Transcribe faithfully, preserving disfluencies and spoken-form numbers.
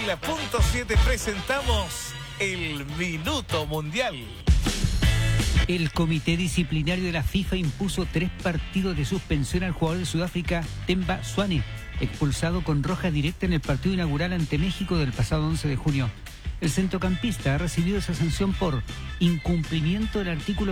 en la punto siete presentamos el Minuto Mundial. El comité disciplinario de la FIFA impuso tres partidos de suspensión al jugador de Sudáfrica, Themba Zwane, expulsado con roja directa en el partido inaugural ante México del pasado once de junio. El centrocampista ha recibido esa sanción por incumplimiento del artículo